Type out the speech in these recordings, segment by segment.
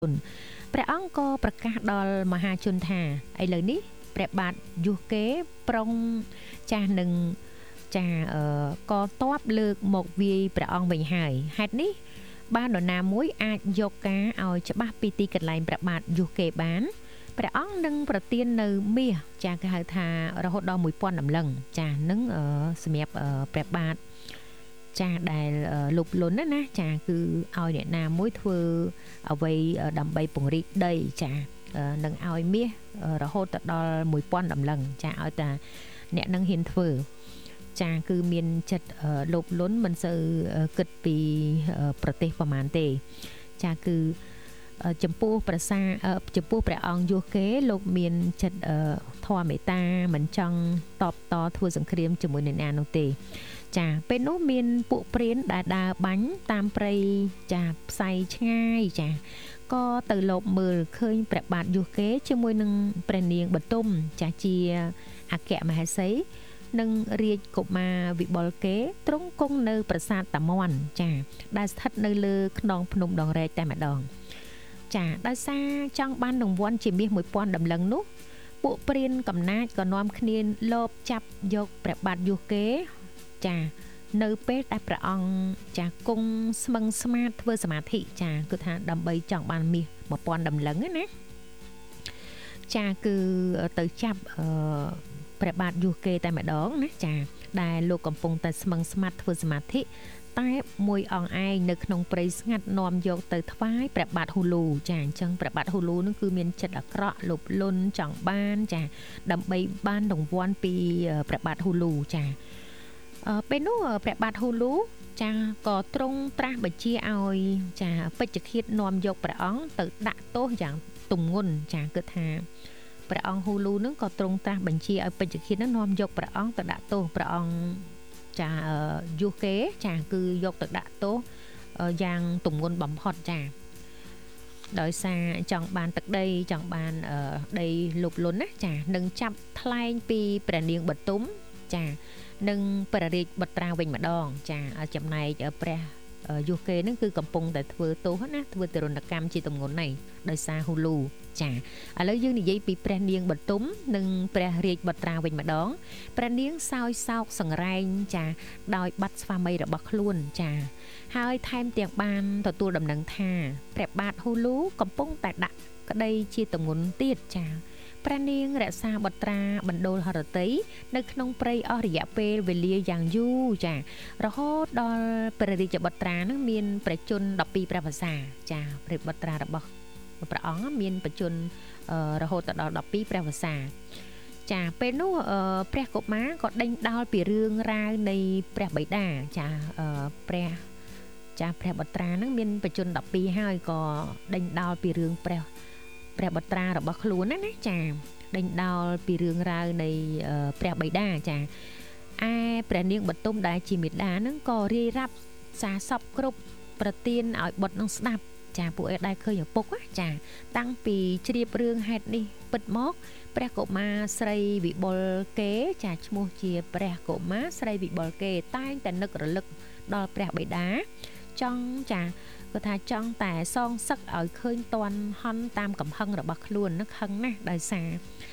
ព្រះអង្គក៏ប្រកាសដល់មហាជនថាឥឡូវនេះព្រះបាទយុគេប្រុងចាស់នឹងចាក៏តបលើកមកវាយព្រះអង្គវិញហើយហេតុនេះបាននរណាមួយអាចយកការឲ្យច្បាស់ពីទីកន្លែងព្រះបាទយុគេបានព្រះអង្គនឹងប្រទាននៅមាសចាគេហៅថារហូតដល់1000ដំឡឹងចានឹងសម្រាប់ព្រះបាទចាដែលលុបលុនណាចាគឺឲ្យអ្នកណាមួយធ្វើអ្វីដើម្បីពង្រីកដីចានឹងឲ្យមាសរហូតដល់1000ដំឡឹងចាឲ្យតាអ្នកនឹងហ៊ានធ្វើចាគឺមានចិត្តលុបលុនមិនសូវគិតពីប្រទេសប្រមាណទេចាគឺចំពោះចំពោះព្រះអង្គយុគេលោកមានចិត្តធម៌មេត្តាមិនចង់តបតធ្វើសង្គ្រាមជាមួយអ្នកណានោះទេចាពេលនោះមានពួកព្រានដែលដើរបាញ់តាមព្រៃចាផ្សៃឆ្ងាយចាក៏ទៅលបមើលឃើញព្រះបាទយុគេជាមួយនឹងព្រះនាងបទុមចាជាអគ្គមហេសីនិងរាជកុមារវិបុលគេទ្រង់គង់នៅប្រាសាទតាមាន់ចាដែលស្ថិតនៅលើខ្នងភ្នំដងរែកតែម្ដងចាដោយសារចង់បានរង្វាន់ជាមាស1000ដំឡឹងនោះពួកព្រានកំណាចក៏នាំគ្នាលបចាប់យកព្រះបាទយុគេចានៅពេលដែលព្រះអង្គចាគង់ស្មឹងស្មាតធ្វើសមាធិចាគឺថាដើម្បីចង់បានមាស1000ដំឡឹងណាចាគឺទៅចាប់ព្រះបាទយុគេតែម្ដងណាចាដែលលោកកំពុងតែស្មឹងស្មាតធ្វើសមាធិតែមួយអង្គឯងនៅក្នុងព្រៃស្ងាត់នាំយកទៅថ្វាយព្រះបាទហ៊ូលូចាអញ្ចឹងព្រះបាទហ៊ូលូនឹងគឺមានចិត្តអាក្រក់លោភលន់ចង់បានចាដើម្បីបានរង្វាន់ពីព្រះបាទហ៊ូលូចាពេលនោះព្រះបាទហ៊ូលូចាក៏ទ្រង់ត្រាស់បញ្ជាឲ្យចាពេជ្ឈឃាតនាំយកព្រះអង្គទៅដាក់ទោសយ៉ាងទម្ងន់ចាគឺថាព្រះអង្គហ៊ូលូនឹងក៏ទ្រង់ត្រាស់បញ្ជាឲ្យពេជ្ឈឃាតនឹងនាំយកព្រះអង្គទៅដាក់ទោសព្រះអង្គចាយុគេចាគឺយកទៅដាក់ទោសយ៉ាងទម្ងន់បំផុតចាដោយសារចង់បានទឹកដីចង់បានដីលុបលុនណាចានឹងចាប់ថ្លែងពីព្រះនាងបទុមចានិងព្រះរាជបុត្រាវិញម្ដងចាចំណែកព្រះយុគេនឹងគឺកំពុងតែធ្វើទោសណាធ្វើទរណកម្មជាទម្ងន់នេះដោយសារហ៊ូលូចាឥឡូវយើងនិយាយពីព្រះនាងបទុមនិងព្រះរាជបុត្រាវិញម្ដងព្រះនាងសោយសោកសង្រែងចាដោយបាត់ស្វាមីរបស់ខ្លួនចាហើយថែមទាំងបានទទួលដំណឹងថាព្រះបាទហ៊ូលូកំពុងតែដាក់ក្តីជាទម្ងន់ទៀតចាព្រះនាងរក្សាបុត្រាបណ្ដូលហរតីនៅក្នុងព្រៃអស់រយៈពេលវេលាយ៉ាងយូរចារហូតដល់ព្រះរាជបុត្រានឹងមានប្រជជន12ព្រះវស្សាចាព្រះបុត្រារបស់ព្រះអង្គមានប្រជជនរហូតដល់12ព្រះវស្សាចាពេលនោះព្រះកុមារក៏ដេញដោលពីរឿងរ៉ាវនៃព្រះបិតាចាព្រះបុត្រានឹងមានប្រជជន12ហើយក៏ដេញដោលពីរឿងព្រះបុត្រារបស់ខ្លួនណាចាដេញដោលពីរឿងរ៉ាវនៃព្រះបិតាចាឯព្រះនាងបទុមដែលជាមេដានឹងក៏រាយរាប់សារសពគ្រប់ប្រទានឲ្យបុត្រនឹងស្ដាប់ចាពួកឯងដែលឃើញឪពុកចាតាំងពីជ្រាបរឿងហេតុនេះពិតមកព្រះកុមារស្រីវិបុលគេចាឈ្មោះជាព្រះកុមារស្រីវិបុលគេតែងតែនឹករលឹកដល់ព្រះបិតាចង់ចាគាត់ថាចង់តែសងសឹកឲ្យឃើញតន់ហន់តាមកំហឹងរបស់ខ្លួននឹងខឹងណាស់ដោយសារ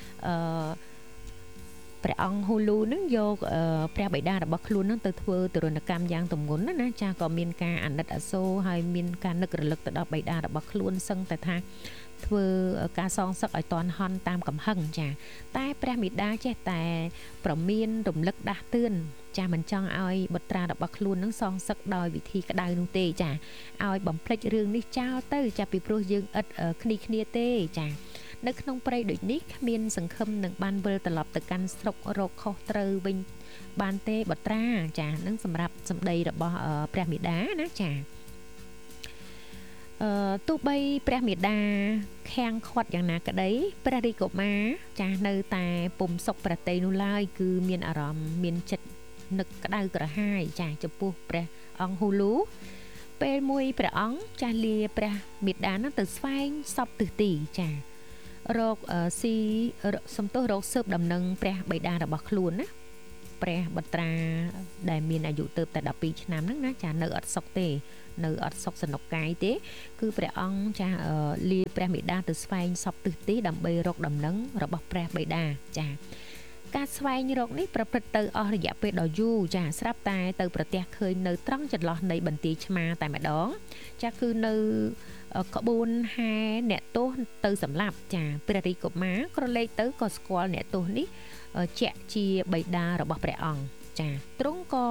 ព្រះអង្គហ៊ូលូនឹងយកព្រះបិតារបស់ខ្លួននឹងទៅធ្វើទរណកម្មយ៉ាងទម្ងន់ណាចាក៏មានការអាណិតអាសូរហើយមានការនឹករលឹកទៅដល់បិតារបស់ខ្លួនសឹងតែថាធ្វើការសងសឹកឲ្យតន់ហន់តាមកំហឹងចាតែព្រះមេដាចេះតែប្រមានរំលឹកដាស់តឿនចាមិនចង់ឲ្យបុត្រារបស់ខ្លួននឹងសងសឹកដោយវិធីក្តៅនោះទេចាឲ្យបំភ្លេចរឿងនេះចោលទៅចាពីព្រោះយើងឥតគ្នាទេចានៅក្នុងព្រៃដូចនេះគ្មានសង្ឃឹមនឹងបានវិលត្រឡប់ទៅកាន់ស្រុករកខុសត្រូវវិញបានទេបុត្រាចានឹងសម្រាប់សម្ដីរបស់ព្រះមេដាណាចាទោះបីព្រះមេដាខាំងខាត់យ៉ាងណាក្តីព្រះរាជកុមារចានៅតែពុំសុខប្រតិនោះឡើយគឺមានអារម្មណ៍មានចិត្តនឹកក្តៅក្រហាយចាចំពោះព្រះអង្គហ៊ូលូពេលមួយព្រះអង្គចាស់លាព្រះមេដានឹងទៅស្វែងសពទិសទីចារកស៊ីសំទោសរកស៊ើបដំណឹងព្រះបិតារបស់ខ្លួនណាព្រះបត្រាដែលមានអាយុទៅតែ12ឆ្នាំហ្នឹងណាចានៅអត់សុខទេនៅអត់សុខសនុកកាយទេគឺព្រះអង្គចាលាព្រះមេដាទៅស្វែងសពទិសទីដើម្បីរកដំណឹងរបស់ព្រះបិតាចាការស្វែងរកនេះប្រព្រឹត្តទៅអស់រយៈពេលដ៏យូរចាស្រាប់តែទៅប្រទះឃើញនៅត្រង់ចន្លោះនៃបន្ទាយឆ្មាតែម្ដងចាគឺនៅក្បួនហែអ្នកទោសទៅសម្លាប់ចាព្រះរាជកុមារក្រឡេកទៅក៏ស្គាល់អ្នកទោសនេះជាក់ជាបិតារបស់ព្រះអង្គចាទ្រង់ក៏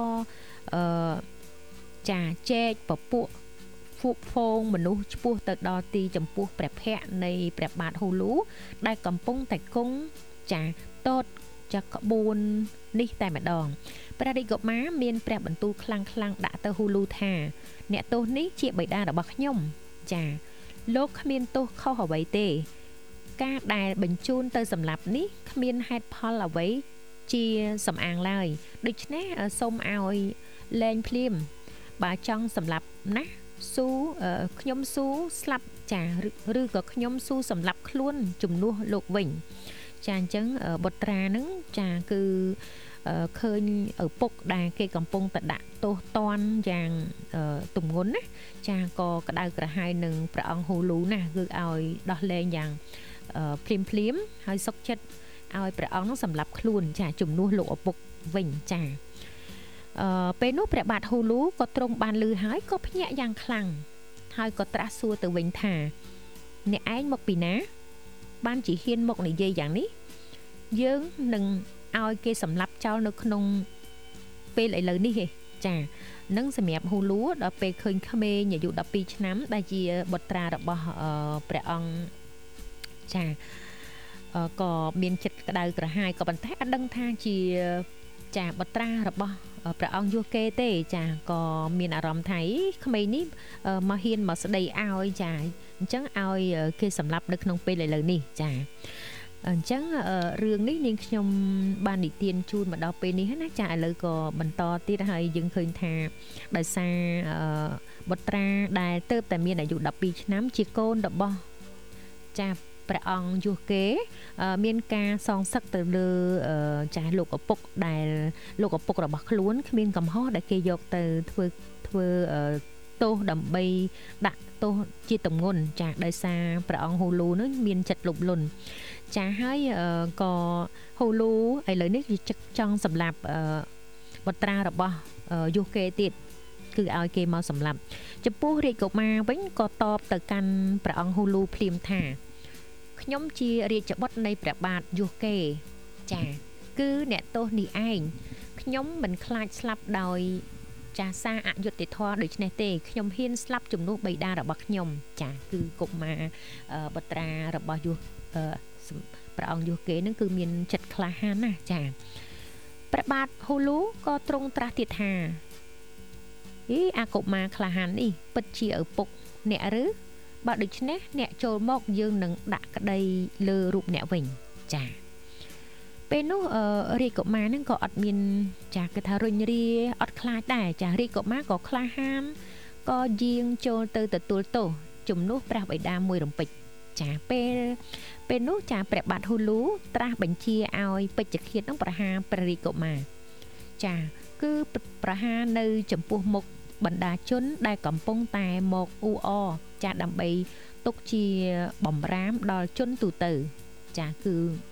ចាចែកពពួកហ្វូងមនុស្សឆ្ពោះទៅដល់ទីចំពោះព្រះភ័ក្ត្រនៃព្រះបាទហូលូដែលកំពុងតែគង់ចាតតចាក្បួននេះតែម្ដងព្រះរាជកុមារមានព្រះបន្ទូលខ្លាំងដាក់ទៅហូលូថាអ្នកទោសនេះជាបិតារបស់ខ្ញុំចាលោកគ្មានទោសខុសអ្វីទេការដែលបញ្ជូនទៅសម្លាប់នេះគ្មានហេតុផលអ្វីជាសំអាងឡើយដូច្នេះសូមឲ្យលែងភ្លាមបើចង់សម្លាប់ណាស៊ូខ្ញុំស៊ូស្លាប់ចាឬក៏ខ្ញុំស៊ូសម្លាប់ខ្លួនជំនួសលោកវិញចាអញ្ចឹងបុត្រានឹងចាគឺឃើញឪពុកដែលគេកំពុងតែដាក់ទោសតន់យ៉ាងទម្ងន់ណាចាក៏ក្តៅក្រហាយនឹងព្រះអង្គហូលូណាគឺឲ្យដោះលែងយ៉ាងភ្លាមហើយសុខចិត្តឲ្យព្រះអង្គនឹងសម្លាប់ខ្លួនចាជំនួសលោកឪពុកវិញចាពេលនោះព្រះបាទហូលូក៏ទ្រង់បានឮហើយក៏ភ្ញាក់យ៉ាងខ្លាំងហើយក៏ត្រាស់សួរទៅវិញថាអ្នកឯងមកពីណាបានជាហ៊ានមកនិយាយយ៉ាងនេះយើងនឹងឲ្យគេសម្លាប់ចោលនៅក្នុងពេលឥឡូវនេះទេចានឹងសម្រាប់ហូលូដល់ពេលឃើញក្មេងអាយុ12ឆ្នាំដែលជាបុត្រារបស់ព្រះអង្គចាក៏មានចិត្តក្តៅក្រហាយក៏ប៉ុន្តែអត់ដឹងថាជាចាបុត្រារបស់ព្រះអង្គយូកេទេចាក៏មានអារម្មណ៍ថាក្មេងនេះមកហ៊ានមកស្ដីឲ្យចាអញ្ចឹងឲ្យគេសម្លាប់នៅក្នុងពេលឥឡូវនេះចាអញ្ចឹងរឿងនេះនាងខ្ញុំបាននិទានជូនមកដល់ពេលនេះណាចាឥឡូវក៏បន្តទៀតហើយយើងឃើញថាដោយសារបុត្រាដែលទៅតែមានអាយុ12ឆ្នាំជាកូនរបស់ចាព្រះអង្គយូកេមានការសងសឹកទៅលើចាស់លោកឪពុកដែលលោកឪពុករបស់ខ្លួនគ្មានកំហុសដែលគេយកទៅធ្វើទោសដើម្បីដាក់ទោសជាទម្ងន់ចាដោយសារព្រះអង្គហូលូនឹងមានចិត្តលោភលន់ចាហើយក៏ហូលូឥឡូវនេះវាចង់សម្លាប់បុត្រារបស់យូកេទៀតគឺឲ្យគេមកសម្លាប់ចំពោះរាជកុមារវិញក៏តបទៅកាន់ព្រះអង្គហូលូភ្លាមថាខ្ញុំជារាជបុត្រនៃព្រះបាទយូកេចាគឺអ្នកទោសនេះឯងខ្ញុំមិនខ្លាចស្លាប់ដោយចាសារអយុត្តិធម៌ដូច្នេះទេខ្ញុំហ៊ានស្លាប់ជំនួសបិតារបស់ខ្ញុំចាគឺកុមារបុត្រារបស់ព្រះអង្គយូកេនឹងគឺមានចិត្តក្លាហានណាស់ចាព្រះបាទហូលូក៏ទ្រង់ត្រាស់ទៀតថាអាកុមារក្លាហាននេះពិតជាឪពុកអ្នកឬបើដូច្នេះអ្នកចូលមកយើងនឹងដាក់ក្តីលើរូបអ្នកវិញចាពេលនោះរាជកុមារនឹងក៏អត់មានចាគេថារុញរាអត់ខ្លាចដែរចារាជកុមារក៏ក្លាហានក៏យាងចូលទៅទទួលទោសជំនួសព្រះបិតាមួយរំពេចចាពេលនោះចាព្រះបាទហូលូត្រាស់បញ្ជាឲ្យពេជ្ឈឃាតនឹងប្រហារព្រះរាជកុមារចាគឺប្រហារនៅចំពោះមុខបណ្ដាជនដែលកំពុងតែមកអ៊ូអចាដើម្បីទុកជាបំរាមដល់ជនទូទៅចាគឺ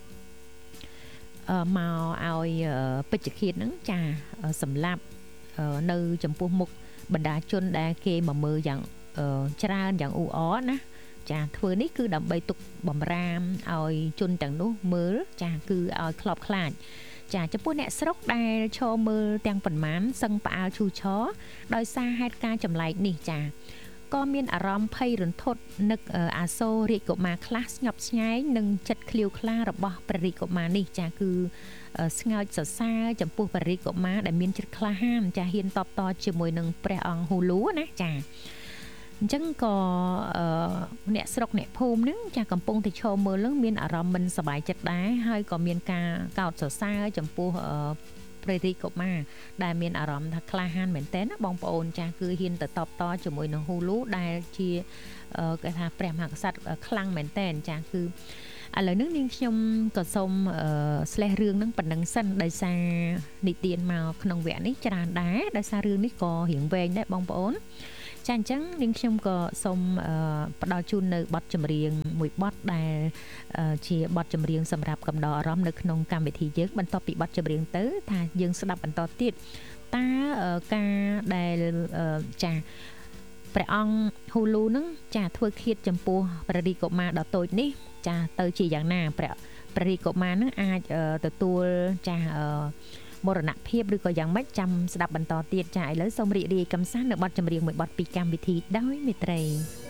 មកឲ្យពេជ្ឈឃាតហ្នឹងចាសម្លាប់នៅចំពោះមុខបណ្ដាជនដែលគេមកមើលយ៉ាងច្រើនយ៉ាងអ៊ូអណាចាធ្វើនេះគឺដើម្បីទុកបំរាមឲ្យជនទាំងនោះមើលចាគឺឲ្យខ្លោបខ្លាចចាចំពោះអ្នកស្រុកដែលឈរមើលទាំងប៉ុន្មានសឹងផ្អើលឈូឆរដោយសារហេតុការចម្លែកនេះចាក៏មានអារម្មណ៍ភ័យរន្ធត់នឹកអាសូររាជកុមារខ្លះស្ញប់ស្ញែងនិងចិត្តឃ្លាវខ្លារបស់ព្រះរាជកុមារនេះចាគឺស្ងើចសរសើរចំពោះព្រះរាជកុមារដែលមានចិត្តក្លាហានចាហ៊ានតបតជាមួយនឹងព្រះអង្គហូលូណាចាអញ្ចឹងក៏អ្នកស្រុកអ្នកភូមិហ្នឹងចាកំពុងតែឈរមើលនឹងមានអារម្មណ៍មិនសប្បាយចិត្តដែរហើយក៏មានការកោតសរសើរចំពោះព្រះរាជកុមារដែលមានអារម្មណ៍ថាក្លាហានមែនទែនណាបងប្អូនចាគឺហ៊ានទៅតបតជាមួយនឹងហូលូដែលជាគេថាព្រះមហាក្សត្រខ្លាំងមែនទែនចាគឺឥឥឡូវនេះនាងខ្ញុំក៏សូមslash រឿងហ្នឹងប៉ុណ្ណឹងសិនដោយសារនិទានមកក្នុងវគ្គនេះច្រើនដែរដោយសាររឿងនេះក៏រៀងវែងដែរបងប្អូនចាអញ្ចឹងនាងខ្ញុំក៏សូមផ្ដល់ជូននៅបទចម្រៀងមួយបទដែលជាបទចម្រៀងសម្រាប់កំដរអារម្មណ៍នៅក្នុងកម្មវិធីយើងបន្ទាប់ពីបទចម្រៀងទៅថាយើងស្ដាប់បន្តទៀតតើការដែលចាព្រះអង្គ Hulu នឹងចាធ្វើឃាតចំពោះព្រះរាជកុមារដ៏តូចនេះចាទៅជាយ៉ាងណាព្រះរាជកុមារនឹងអាចទទួលចាមរណភាពឬក៏យ៉ាងម៉េចចាំស្ដាប់បន្តទៀតចាឥឡូវសូមរីករាយកំសាន្តនៅបទចម្រៀងមួយបទពីកម្មវិធីដោយមេត្រី